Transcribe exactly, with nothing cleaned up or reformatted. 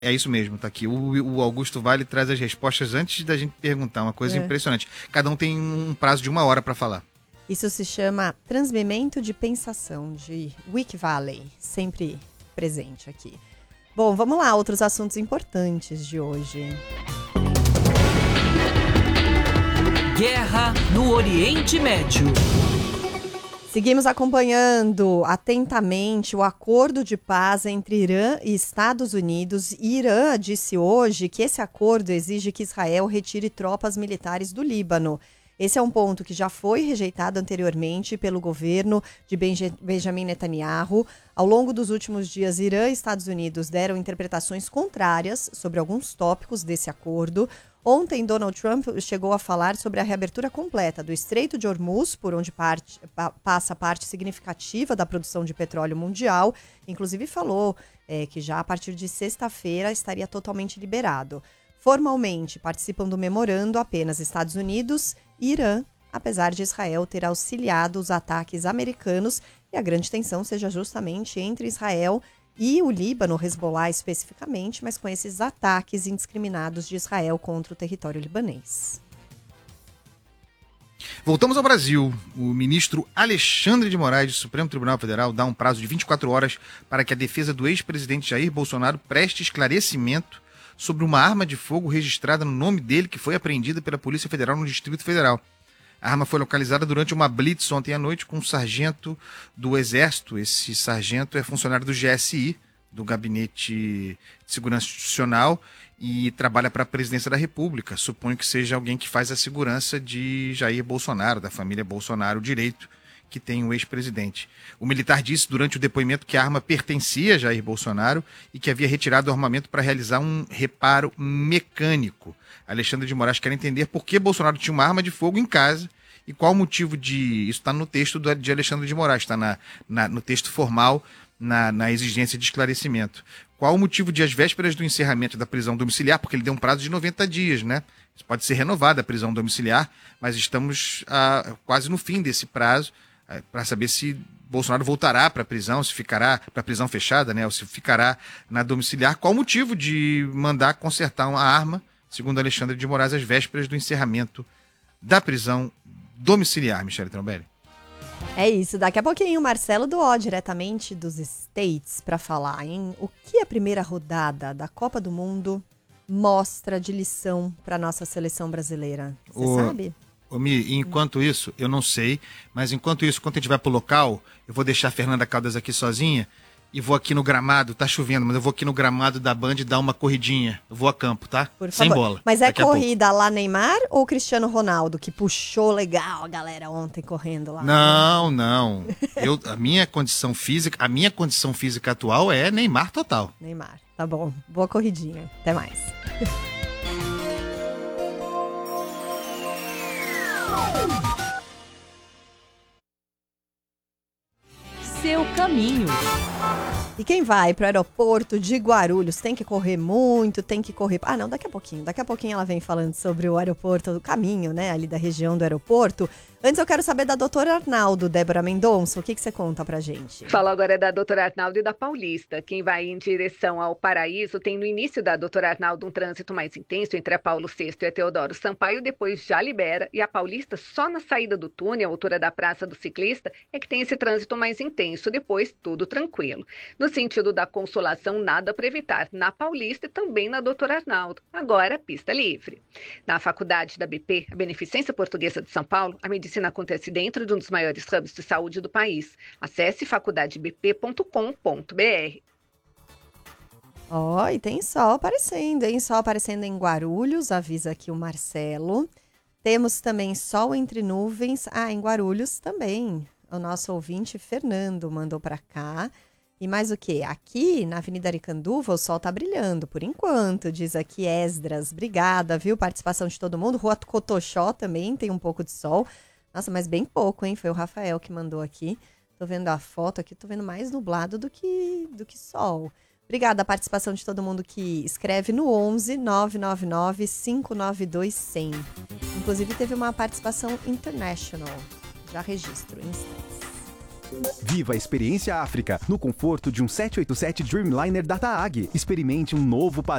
É isso mesmo, tá aqui. O, o Augusto Vale traz as respostas antes da gente perguntar, uma coisa é. impressionante. Cada um tem um prazo de uma hora para falar. Isso se chama transmimento de pensação, de Wiki Valley, sempre presente aqui. Bom, vamos lá, outros assuntos importantes de hoje. Guerra no Oriente Médio. Seguimos acompanhando atentamente o acordo de paz entre Irã e Estados Unidos. Irã disse hoje que esse acordo exige que Israel retire tropas militares do Líbano. Esse é um ponto que já foi rejeitado anteriormente pelo governo de Benjamin Netanyahu. Ao longo dos últimos dias, Irã e Estados Unidos deram interpretações contrárias sobre alguns tópicos desse acordo. Ontem, Donald Trump chegou a falar sobre a reabertura completa do Estreito de Hormuz, por onde parte, pa, passa parte significativa da produção de petróleo mundial. Inclusive falou é, que já a partir de sexta-feira estaria totalmente liberado. Formalmente participam do memorando apenas Estados Unidos e Irã, apesar de Israel ter auxiliado os ataques americanos, e a grande tensão seja justamente entre Israel e o Líbano, Hezbollah especificamente, mas com esses ataques indiscriminados de Israel contra o território libanês. Voltamos ao Brasil. O ministro Alexandre de Moraes, do Supremo Tribunal Federal, dá um prazo de vinte e quatro horas para que a defesa do ex-presidente Jair Bolsonaro preste esclarecimento sobre uma arma de fogo registrada no nome dele que foi apreendida pela Polícia Federal no Distrito Federal. A arma foi localizada durante uma blitz ontem à noite com um sargento do Exército. Esse sargento é funcionário do G S I, do Gabinete de Segurança Institucional, e trabalha para a Presidência da República. Suponho que seja alguém que faz a segurança de Jair Bolsonaro, da família Bolsonaro, direito que tem o ex-presidente. O militar disse durante o depoimento que a arma pertencia a Jair Bolsonaro e que havia retirado o armamento para realizar um reparo mecânico. Alexandre de Moraes quer entender por que Bolsonaro tinha uma arma de fogo em casa e qual o motivo de... Isso está no texto do, de Alexandre de Moraes, está na, na, no texto formal, na, na exigência de esclarecimento. Qual o motivo de, às vésperas do encerramento da prisão domiciliar, porque ele deu um prazo de noventa dias, né? Pode ser renovada a prisão domiciliar, mas estamos ah, quase no fim desse prazo, para saber se Bolsonaro voltará para a prisão, se ficará para a prisão fechada, né, ou se ficará na domiciliar. Qual o motivo de mandar consertar uma arma, segundo Alexandre de Moraes, às vésperas do encerramento da prisão domiciliar, Michele Trombelli? É isso, daqui a pouquinho o Marcelo Duó, diretamente dos States, para falar em o que a primeira rodada da Copa do Mundo mostra de lição para a nossa seleção brasileira. Você o... sabe? Ô, Mi, enquanto isso, eu não sei, mas enquanto isso, quando a gente vai pro local, eu vou deixar a Fernanda Caldas aqui sozinha e vou aqui no gramado, tá chovendo, mas eu vou aqui no gramado da Band dar uma corridinha. Eu vou a campo, tá? Por favor. Sem bola. Mas é corrida lá Neymar ou Cristiano Ronaldo, que puxou legal a galera ontem correndo lá? Não, não. Eu, a minha condição física, a minha condição física atual é Neymar total. Neymar, tá bom. Boa corridinha. Até mais. Seu caminho. E quem vai para o aeroporto de Guarulhos tem que correr muito, tem que correr... Ah, não, daqui a pouquinho. Daqui a pouquinho ela vem falando sobre o aeroporto, do caminho, né, ali da região do aeroporto. Antes eu quero saber da doutora Arnaldo, Débora Mendonça, o que, que você conta pra gente? Falo agora da doutora Arnaldo e da Paulista. Quem vai em direção ao Paraíso tem no início da doutora Arnaldo um trânsito mais intenso entre a Paulo sexto e a Teodoro Sampaio, depois já libera. E a Paulista, só na saída do túnel, à altura da Praça do Ciclista, é que tem esse trânsito mais intenso. Depois, tudo tranquilo. No sentido da Consolação, nada para evitar. Na Paulista e também na doutora Arnaldo. Agora, pista livre. Na faculdade da B P, a Beneficência Portuguesa de São Paulo, a medicina acontece dentro de um dos maiores hubs de saúde do país. Acesse faculdade b p ponto com ponto b r. Ó, oh, e tem sol aparecendo, hein? Sol aparecendo em Guarulhos, avisa aqui o Marcelo. Temos também sol entre nuvens. Ah, em Guarulhos também. O nosso ouvinte Fernando mandou para cá. E mais o quê? Aqui na Avenida Aricanduva o sol tá brilhando por enquanto, diz aqui Esdras. Obrigada, viu? Participação de todo mundo. Rua Cotoxó também tem um pouco de sol. Nossa, mas bem pouco, hein? Foi o Rafael que mandou aqui. Tô vendo a foto aqui, tô vendo mais nublado do que, do que sol. Obrigada a participação de todo mundo que escreve no onze nove nove nove cinco nove dois zero zero. Inclusive teve uma participação international. Já registro em instantes. Viva a experiência África no conforto de um sete oito sete Dreamliner da T A A G. Experimente um novo padrão